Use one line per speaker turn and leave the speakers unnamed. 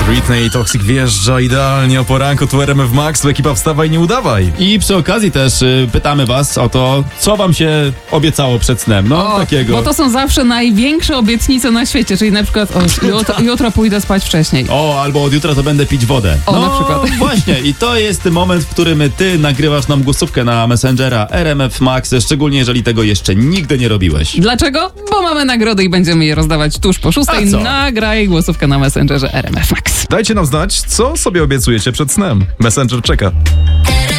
Britney Toxic wjeżdża idealnie o poranku, tu RMF Max, tu ekipa wstawaj, nie udawaj.
I przy okazji też pytamy was o to, co wam się obiecało przed snem. Takiego.
Bo to są zawsze największe obietnice na świecie, czyli na przykład jutro pójdę spać wcześniej.
Albo od jutra to będę pić wodę.
Na przykład.
Właśnie, i to jest moment, w którym ty nagrywasz nam głosówkę na Messengera RMF Max, szczególnie jeżeli tego jeszcze nigdy nie robiłeś.
Dlaczego? Bo mamy nagrody i będziemy je rozdawać tuż po 6.
A co?
Nagraj głosówkę na Messengerze RMF Max.
Dajcie nam znać, co sobie obiecujecie przed snem. Messenger czeka.